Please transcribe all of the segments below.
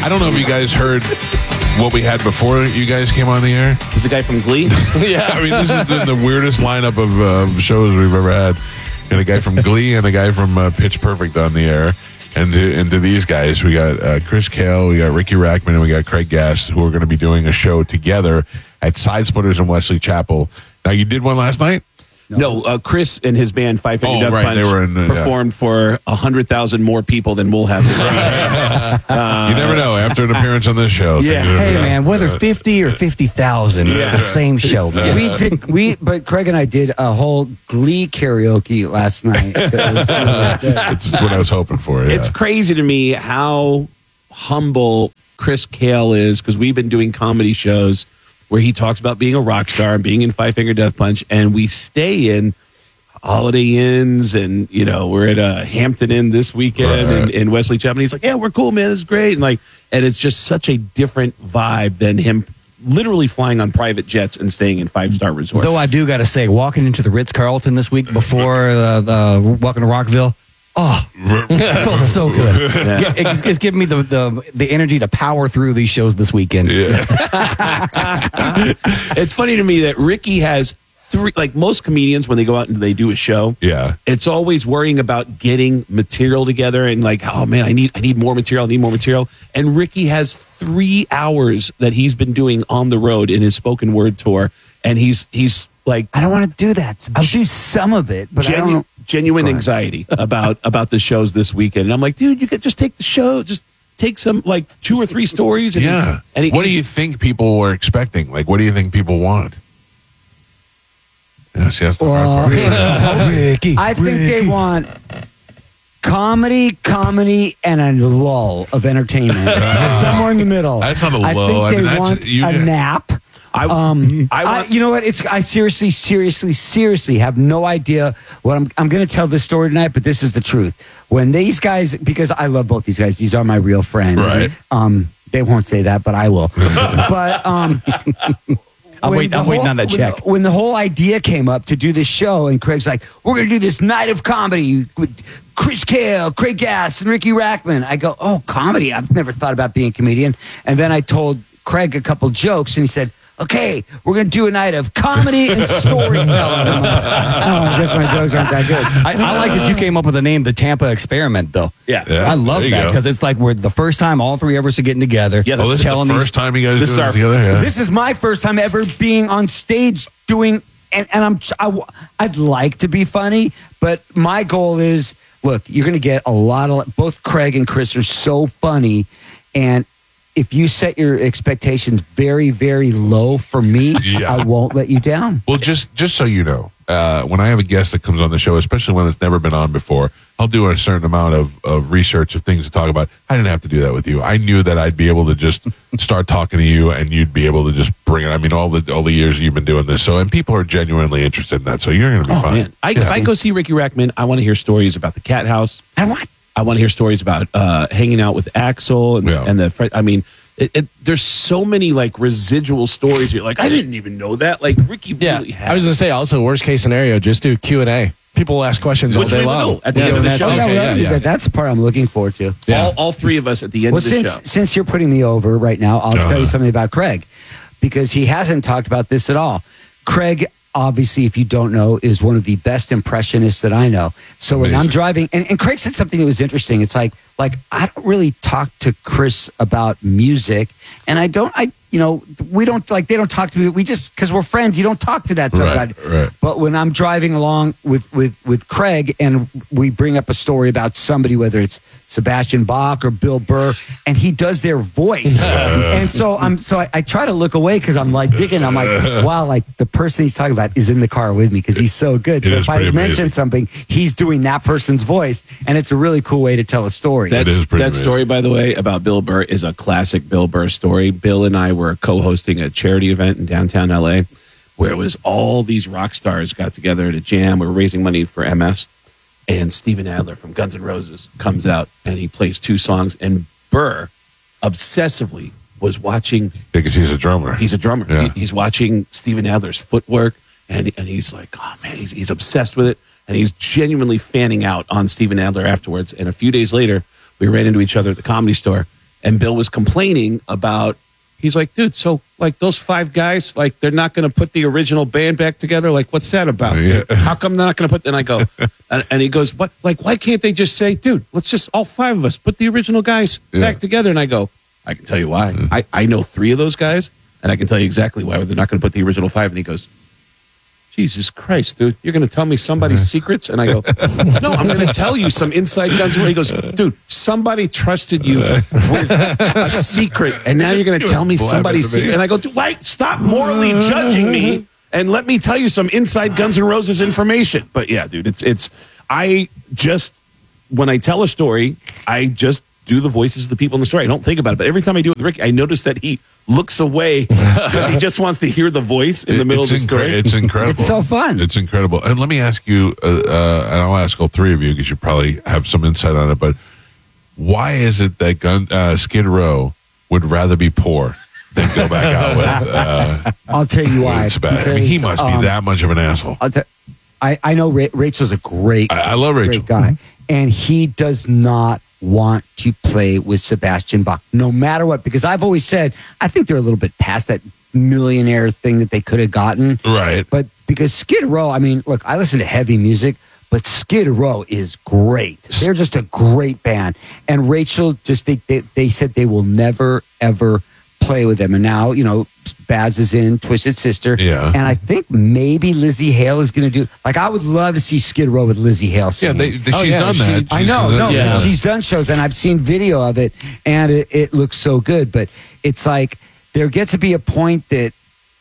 I don't know if you guys heard what we had before you guys came on the air. Is the guy from Glee? Yeah, I mean, this is the weirdest lineup of shows we've ever had. And a guy from Glee and a guy from Pitch Perfect on the air. And to these guys, we got Chris Kale, we got Ricky Rackman, and we got Craig Gass, who are going to be doing a show together at Side Splitters in Wesley Chapel. Now, you did one last night? No, Chris and his band Five Finger Death Punch they were performed for 100,000 more people than we'll have this week. You never know. After an appearance on this show. Yeah. Hey, man, whether 50 or 50,000, it's the same show. Man. But Craig and I did a whole Glee karaoke last night. That's what I was hoping for. Yeah. It's crazy to me how humble Chris Kale is, because we've been doing comedy shows where he talks about being a rock star and being in Five Finger Death Punch, and we stay in Holiday Inns, and we're at a Hampton Inn this weekend in Wesley Chapel. And he's like, "Yeah, we're cool, man. This is great." And it's just such a different vibe than him literally flying on private jets and staying in 5-star resorts. Though I do got to say, walking into the Ritz-Carlton this week before the Welcome to Rockville. Oh, it felt so good. Yeah. It's giving me the energy to power through these shows this weekend. Yeah. It's funny to me that Ricky has three, like most comedians, when they go out and they do a show, it's always worrying about getting material together and oh man, I need more material, And Ricky has 3 hours that he's been doing on the road in his spoken word tour, and he's like, I don't want to do that. I'll do some of it, but genuine anxiety about the shows this weekend. And I'm like, dude, you could just take the show, just take some 2 or 3 stories. And what do you think people were expecting? What do you think people want? Yeah, see, that's the hard part. Ricky, I think they want comedy, and a lull of entertainment. Somewhere in the middle. That's not a lull. I think they want a nap. You know what? I seriously have no idea what I'm going to tell this story tonight, but this is the truth. When these guys, because I love both these guys, these are my real friends. Right. They won't say that, but I will. But I'm waiting on that check. When the whole idea came up to do this show, and Craig's like, "We're going to do this night of comedy with Chris Kale, Craig Gass, and Ricky Rackman." I go, "Oh, comedy? I've never thought about being a comedian." And then I told Craig a couple jokes, and he said, "Okay, we're going to do a night of comedy and storytelling." I'm like, I guess my jokes aren't that good. I like that you came up with the name, the Tampa Experiment, though. Yeah. I love that, because it's we're the first time all 3 of us are getting together. Yeah, this is the first time you guys do it together? Yeah. This is my first time ever being on stage doing, and I'd like to be funny, but my goal is, look, you're going to get a lot of, both Craig and Chris are so funny, and if you set your expectations very, very low for me, I won't let you down. Well, just so you know, when I have a guest that comes on the show, especially one that's never been on before, I'll do a certain amount of research of things to talk about. I didn't have to do that with you. I knew that I'd be able to just start talking to you, and you'd be able to just bring it. I mean, all the years you've been doing this, and people are genuinely interested in that. So you're going to be fine. Man. If I go see Ricky Rackman, I want to hear stories about the Cat House. And what? I want to hear stories about hanging out with Axel and the. I mean, there's so many residual stories. You're like, I didn't even know that. Ricky really had. I was going to say, also, worst case scenario, just do Q&A. People will ask questions all day long at the end of the show. That's the part I'm looking forward to. Yeah. All 3 of us at the end of the show. Since you're putting me over right now, I'll tell you something about Craig, because he hasn't talked about this at all. Craig, obviously, if you don't know, is one of the best impressionists that I know. So when I'm driving, and Craig said something that was interesting. It's like I don't really talk to Chris about music, and we don't they don't talk to me. We just, because we're friends, you don't talk to that somebody. Right. But when I'm driving along with Craig, and we bring up a story about somebody, whether it's Sebastian Bach or Bill Burr, and he does their voice, and so I try to look away because I'm digging. I'm like, wow, the person he's talking about is in the car with me because he's so good. So if I mention something, he's doing that person's voice, and it's a really cool way to tell a story. That story, by the way, about Bill Burr is a classic Bill Burr story. Bill and I were co-hosting a charity event in downtown LA where it was all these rock stars got together to jam. We were raising money for MS, and Steven Adler from Guns N' Roses comes out and he plays 2 songs, and Burr obsessively was watching. Because he's a drummer. He's a drummer. Yeah. He's watching Steven Adler's footwork, and he's like, oh man, he's obsessed with it. And he's genuinely fanning out on Steven Adler afterwards. And a few days later, we ran into each other at the Comedy Store, And Bill was complaining about, he's like, dude, so like those 5 guys, like they're not going to put the original band back together. Like, what's that about? Yeah. How come they're not going to put, and I go, and he goes, what? Like, why can't they just say, dude, let's just all 5 of us put the original guys back together? And I go, I can tell you why. I know 3 of those guys, and I can tell you exactly why they're not going to put the original 5. And he goes, Jesus Christ, dude, you're going to tell me somebody's secrets? And I go, no, I'm going to tell you some inside guns. And he goes, dude, somebody trusted you with a secret, and now you're going to tell me somebody's secret. And I go, dude, wait, stop morally judging me and let me tell you some inside Guns N' Roses information. But yeah, dude, I just, when I tell a story, I just do the voices of the people in the story. I don't think about it. But every time I do it with Ricky, I notice that he looks away because he just wants to hear the voice in the middle of the story. It's incredible. It's so fun. It's incredible. And let me ask you, and I'll ask all 3 of you because you probably have some insight on it, but why is it that Skid Row would rather be poor than go back out with I'll tell you why. Sebastian? I mean, he must be that much of an asshole. I know Rachel's a great I love Rachel. great guy, and he does not want to play with Sebastian Bach, no matter what, because I've always said, I think they're a little bit past that millionaire thing that they could have gotten. Right. But because Skid Row, I mean, look, I listen to heavy music, but Skid Row is great. They're just a great band. And Rachel, just they said they will never, ever play with them. And now, you know, Baz is in Twisted Sister. Yeah. And I think maybe Lizzie Hale is going to do, like, I would love to see Skid Row with Lizzie Hale sing. Yeah, she's done that. I know, Yeah. she's done shows, and I've seen video of it, and it looks so good. But it's like, there gets to be a point that,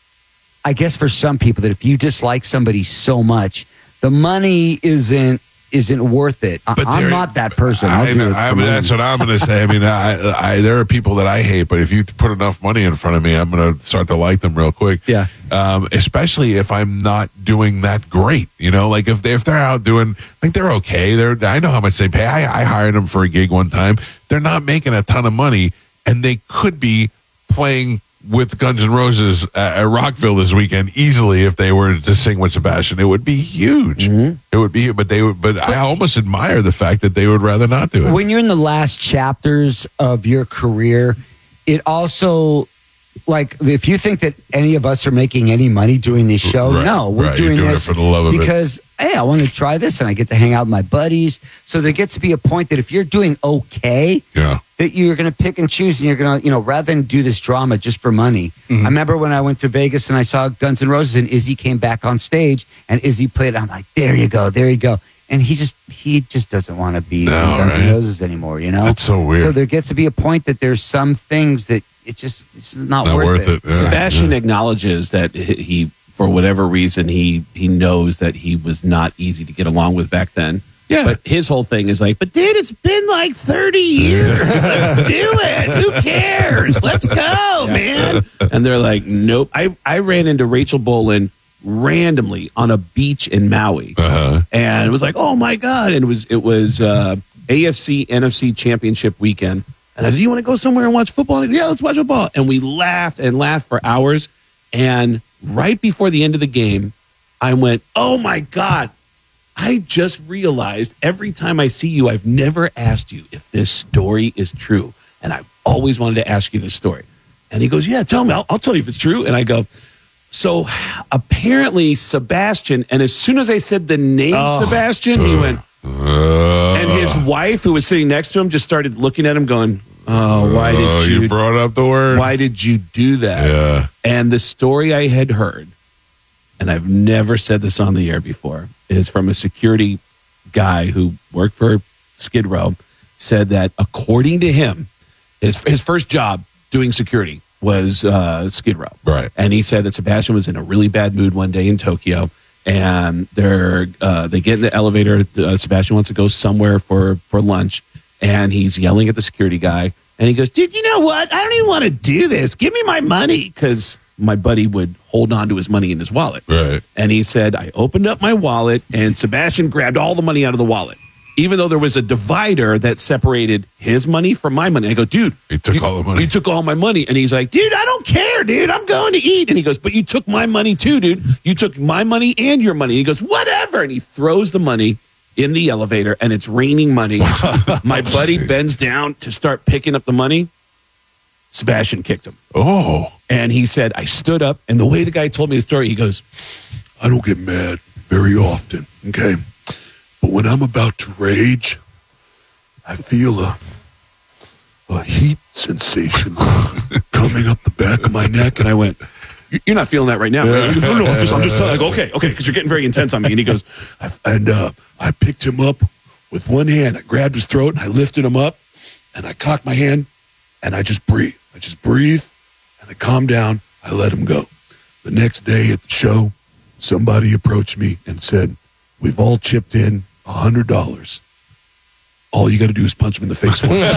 I guess for some people, that if you dislike somebody so much, the money isn't worth it. I'm not that person. That's what I'm going to say. I mean, there are people that I hate, but if you put enough money in front of me, I'm going to start to like them real quick. Yeah. Especially if I'm not doing that great. You know, like if they're out doing, like, they're okay. I know how much they pay. I hired them for a gig one time. They're not making a ton of money, and they could be playing with Guns N' Roses at Rockville this weekend easily if they were to sing with Sebastian. It would be huge. Mm-hmm. It would be, but I almost admire the fact that they would rather not do it. When you're in the last chapters of your career, it also, like, if you think that any of us are making any money doing this show, Right, no, we're right. doing You're doing this it for the love of it. because, hey, I want to try this, and I get to hang out with my buddies. So there gets to be a point that if you're doing okay, Yeah. that you're going to pick and choose, and you're going to, you know, rather than do this drama just for money. I remember when I went to Vegas and I saw Guns N' Roses, and Izzy came back on stage, and Izzy played. I'm like, there you go. And he just doesn't want to be in Guns N' Roses anymore, you know? That's so weird. So there gets to be a point that there's some things that it's not worth it. Yeah. Sebastian acknowledges that he, for whatever reason, he knows that he was not easy to get along with back then. Yeah. But his whole thing is like, but dude, it's been like 30 years. Let's do it. Who cares? Let's go, man. And they're like, nope. I ran into Rachel Bolan randomly on a beach in Maui. And it was like, oh my God. And it was AFC NFC championship weekend. And I said, you want to go somewhere and watch football? And he said, yeah, let's watch football. And we laughed and laughed for hours. And right before the end of the game, I went, oh my God, I just realized every time I see you, I've never asked you if this story is true. And I've always wanted to ask you this story. And he goes, yeah, tell me. I'll tell you if it's true. And I go, so apparently Sebastian, and as soon as I said the name Sebastian, he went, and his wife, who was sitting next to him, just started looking at him going, oh, why did you brought up the word? Why did you do that? Yeah. And the story I had heard, and I've never said this on the air before, is from a security guy who worked for Skid Row, said that according to him, his first job doing security was Skid Row. Right. And he said that Sebastian was in a really bad mood one day in Tokyo, and they get in the elevator. Sebastian wants to go somewhere for lunch, and he's yelling at the security guy, and he goes, dude, you know what? I don't even want to do this. Give me my money, because my buddy would hold on to his money in his wallet. Right. And he said, I opened up my wallet, and Sebastian grabbed all the money out of the wallet, even though there was a divider that separated his money from my money. I go, dude, He took all the money. You took all my money. And he's like, dude, I don't care, dude. I'm going to eat. And he goes, but you took my money too, dude. You took my money and your money. And he goes, whatever. And he throws the money in the elevator, and it's raining money. My buddy bends down to start picking up the money, Sebastian kicked him. Oh. And he said, I stood up, and the way the guy told me the story, he goes, I don't get mad very often, okay? But when I'm about to rage, I feel a heat sensation coming up the back of my neck. And I went, you're not feeling that right now, right? He goes, no, I'm just telling you. Okay, because you're getting very intense on me. And he goes, I picked him up with one hand. I grabbed his throat, and I lifted him up, and I cocked my hand, and I just breathed. And I calmed down. I let him go. The next day at the show, somebody approached me and said, we've all chipped in $100. All you got to do is punch him in the face once.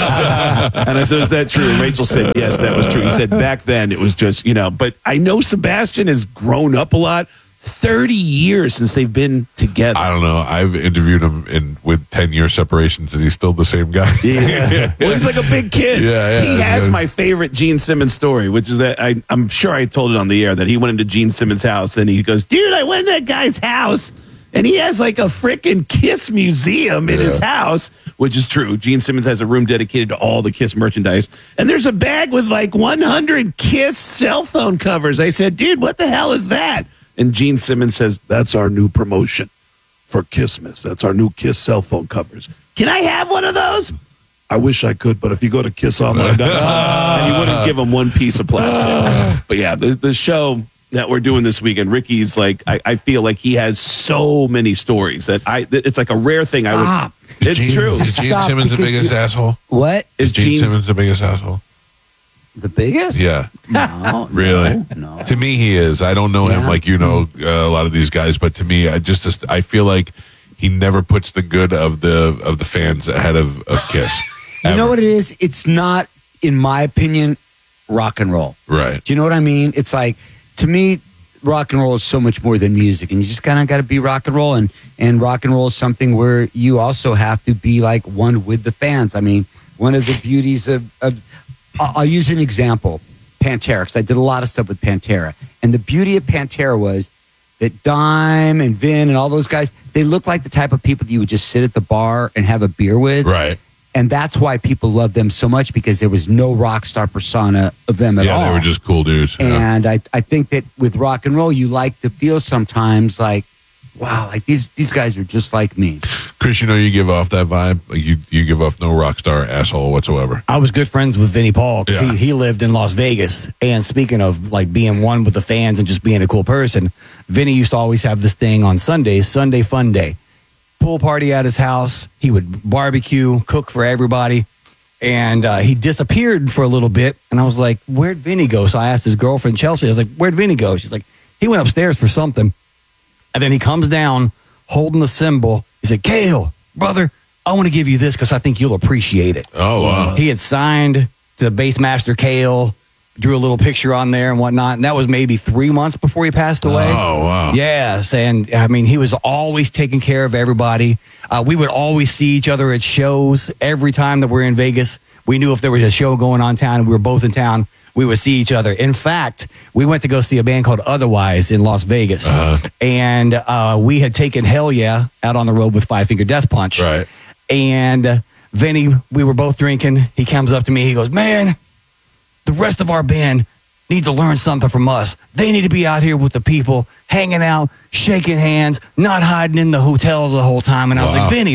And I said, is that true? And Rachel said, yes, that was true. He said, back then it was just, but I know Sebastian has grown up a lot. 30 years since they've been together. I don't know. I've interviewed him with 10-year separations, and he's still the same guy. Yeah. Well, he's like a big kid. Yeah. He has my favorite Gene Simmons story, which is that I'm sure I told it on the air that he went into Gene Simmons' house, and he goes, dude, I went in that guy's house, and he has like a freaking Kiss museum in his house, which is true. Gene Simmons has a room dedicated to all the Kiss merchandise, and there's a bag with like 100 Kiss cell phone covers. I said, dude, what the hell is that? And Gene Simmons says, that's our new promotion for Kissmas. That's our new Kiss cell phone covers. Can I have one of those? I wish I could, but if you go to kissonline.com, and he wouldn't give him one piece of plastic. But yeah, the show that we're doing this weekend, Ricky's like, I feel like he has so many stories that it's like a rare thing. Stop. It's true. Is Gene Simmons the biggest asshole? What? Is Gene Simmons the biggest asshole? The biggest? Yeah. No. Really? No. To me, he is. I don't know him like you know a lot of these guys, but to me, I feel like he never puts the good of the fans ahead of Kiss. You know what it is? It's not, in my opinion, rock and roll. Right. Do you know what I mean? It's like, to me, rock and roll is so much more than music, and you just kind of got to be rock and roll, and rock and roll is something where you also have to be like one with the fans. I mean, one of the beauties of I'll use an example, Pantera, because I did a lot of stuff with Pantera, and the beauty of Pantera was that Dime and Vin and all those guys, they looked like the type of people that you would just sit at the bar and have a beer with. Right. And that's why people loved them so much, because there was no rock star persona of them at all. Yeah, they were just cool dudes. And I think that with rock and roll, you like to feel sometimes like, wow, like these guys are just like me. Chris, you give off that vibe. Like you give off no rock star asshole whatsoever. I was good friends with Vinnie Paul because Yeah. he lived in Las Vegas. And speaking of like being one with the fans and just being a cool person, Vinnie used to always have this thing on Sundays, Sunday Fun Day. Pool party at his house. He would barbecue, cook for everybody. And he disappeared for a little bit. And I was like, where'd Vinnie go? So I asked his girlfriend, Chelsea, I was like, where'd Vinnie go? She's like, he went upstairs for something. And then he comes down holding the symbol. He said, Cale, brother, I want to give you this because I think you'll appreciate it. Oh, wow. He had signed to Bassmaster Cale, drew a little picture on there and whatnot. And that was maybe 3 months before he passed away. Oh, wow. Yes. And I mean, he was always taking care of everybody. We would always see each other at shows. Every time that we're in Vegas, we knew if there was a show going on town and we were both in town, we would see each other. In fact, we went to go see a band called Otherwise in Las Vegas. And we had taken Hell Yeah out on the road with Five Finger Death Punch. Right. And Vinny, we were both drinking. He comes up to me. He goes, man, the rest of our band need to learn something from us. They need to be out here with the people, hanging out, shaking hands, not hiding in the hotels the whole time. And I was like, Vinny,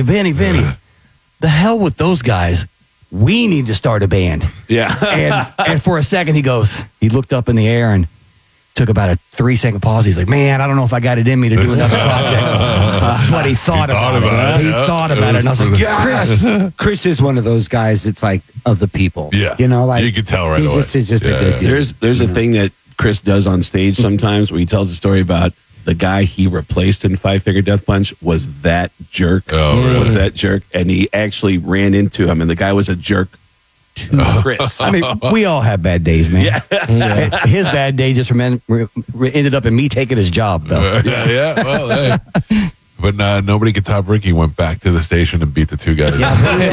the hell with those guys. We need to start a band. Yeah. and for a second, he looked up in the air and took about a 3-second pause. He's like, man, I don't know if I got it in me to do another project. But he thought about it. He thought about it. And I was like, yes. Chris is one of those guys that's like of the people. Yeah. You know, like you can tell right away. He's just a good dude. There's a thing that Chris does on stage sometimes where he tells a story about the guy he replaced in Five Finger Death Punch was that jerk. Oh, really? Was that jerk. And he actually ran into him, and the guy was a jerk to Chris. I mean, we all have bad days, man. Yeah. His bad day just ended up in me taking his job, though. Yeah. Well, hey. But nobody could top Ricky. Went back to the station and beat the two guys.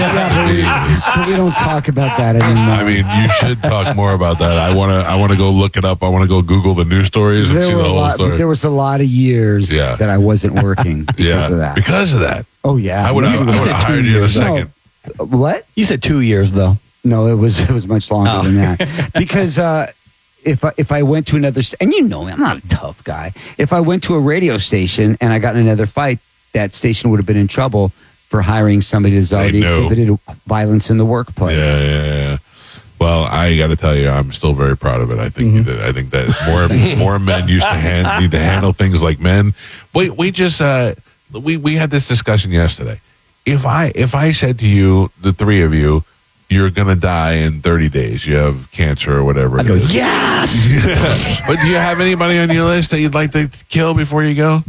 But we don't talk about that anymore. I mean, you should talk more about that. I want to go look it up. I want to go Google the news stories and see the whole story. There was a lot of years that I wasn't working because of that. Because of that. Oh, yeah. I would have hired you in a second. No. What? You said 2 years, though. No, it was much longer than that. Because if I went to another, and you know me, I'm not a tough guy. If I went to a radio station and I got in another fight, that station would have been in trouble for hiring somebody that's already exhibited violence in the workplace. Yeah. Well, I got to tell you, I'm still very proud of it. I think that more men need to handle things like men. We had this discussion yesterday. If I said to you, the three of you, you're gonna die in 30 days, you have cancer or whatever, I go, yes. But do you have anybody on your list that you'd like to kill before you go?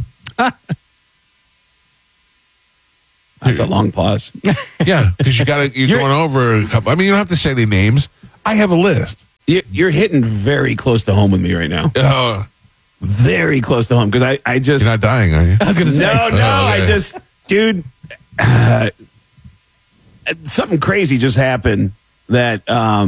That's a long pause. Yeah, because you're going over a couple. I mean, you don't have to say any names. I have a list. You're hitting very close to home with me right now. Very close to home because I just. You're not dying, are you? I was going to say. No, okay. I just, dude. Something crazy just happened that,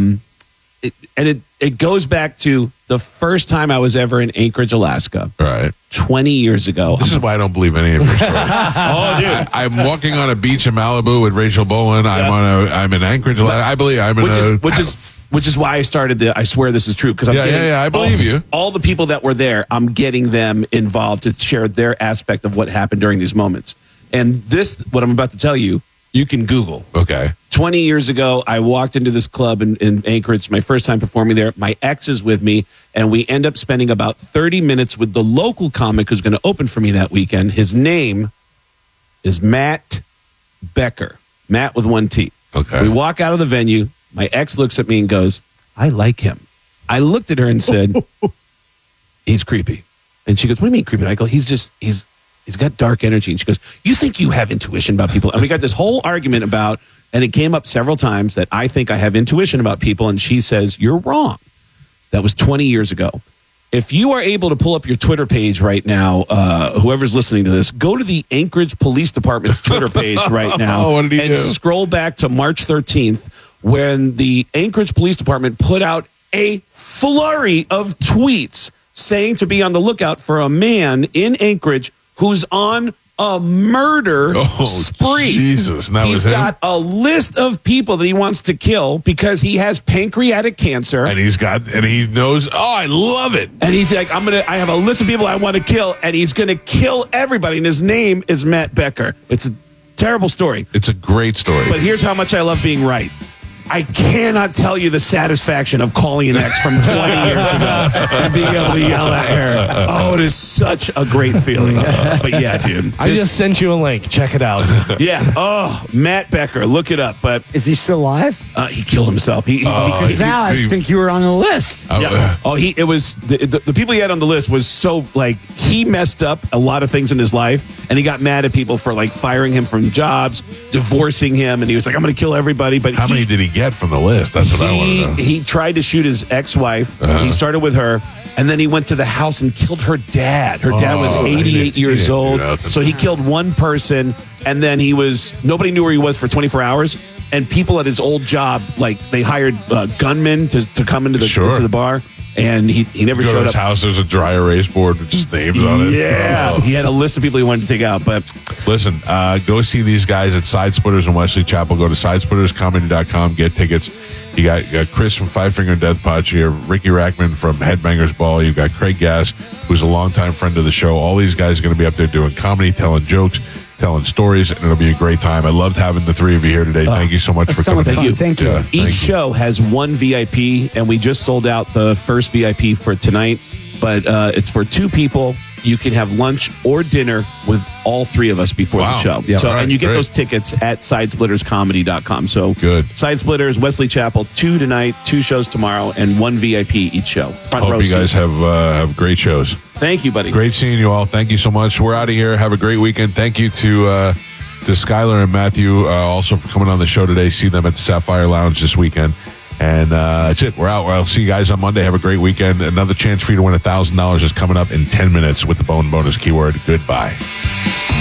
it goes back to the first time I was ever in Anchorage, Alaska. Right. 20 years ago. This is why I don't believe any of your stories. Oh, dude. I'm walking on a beach in Malibu with Rachel Bowen. I'm in Anchorage. I believe I'm in which is why I started I swear this is true because I believe you. All the people that were there, I'm getting them involved to share their aspect of what happened during these moments. And this, what I'm about to tell you, you can Google. Okay. 20 years ago, I walked into this club in Anchorage, my first time performing there. My ex is with me, and we end up spending about 30 minutes with the local comic who's going to open for me that weekend. His name is Matt Becker. Matt with one T. Okay. We walk out of the venue. My ex looks at me and goes, I like him. I looked at her and said, he's creepy. And she goes, what do you mean creepy? And I go, he's got dark energy. And she goes, you think you have intuition about people? And we got this whole argument about, and it came up several times that I think I have intuition about people. And she says, you're wrong. That was 20 years ago. If you are able to pull up your Twitter page right now, whoever's listening to this, go to the Anchorage Police Department's Twitter page right now What did he do? Scroll back to March 13th when the Anchorage Police Department put out a flurry of tweets saying to be on the lookout for a man in Anchorage who's on a murder spree. Jesus, and that was He's him? got a list of people that he wants to kill because he has pancreatic cancer. And he knows, I love it. And he's like, I have a list of people I want to kill, and he's going to kill everybody. And his name is Matt Becker. It's a terrible story. It's a great story. But here's how much I love being right. I cannot tell you the satisfaction of calling an ex from 20 years ago and being able to yell at her. Oh, it is such a great feeling. But yeah, dude. I just sent you a link. Check it out. Yeah. Oh, Matt Becker. Look it up. But Is he still alive? he killed himself. Because now I think you were on the list. Yeah. It was the people he had on the list was so like he messed up a lot of things in his life, and he got mad at people for like firing him from jobs, divorcing him, and he was like, I'm going to kill everybody. But how many did he get from the list? That's what I want to know. He tried to shoot his ex-wife. He started with her, and then he went to the house and killed her dad. Her dad was 88 years old, so he killed one person, and then nobody knew where he was for 24 hours. And people at his old job, like they hired gunmen to come into the bar. And he never showed up. His house, there's a dry erase board with just names on it. Yeah. He had a list of people he wanted to take out. But listen, go see these guys at Side Splitters in Wesley Chapel. Go to sidesplitterscomedy.com. Get tickets. You got Chris from Five Finger Death Punch. You have Ricky Rackman from Headbangers Ball. You've got Craig Gass, who's a longtime friend of the show. All these guys are going to be up there doing comedy, telling jokes, telling stories, and it'll be a great time. I loved having the three of you here today. Thank you so much for coming. Thank you. Yeah, each show has one VIP, and we just sold out the first VIP for tonight, but it's for two people. You can have lunch or dinner with all three of us before the show. Yeah, so, right, and you get great. those tickets at sidesplitterscomedy.com. So good. Side Splitters, Wesley Chapel, 2 tonight, 2 shows tomorrow, and 1 VIP each show. Front row Hope you guys seat. have great shows. Thank you, buddy. Great seeing you all. Thank you so much. We're out of here. Have a great weekend. Thank you to Skylar and Matthew also for coming on the show today. See them at the Sapphire Lounge this weekend. And that's it. We're out. I'll see you guys on Monday. Have a great weekend. Another chance for you to win $1,000 is coming up in 10 minutes with the Bone Bonus keyword. Goodbye.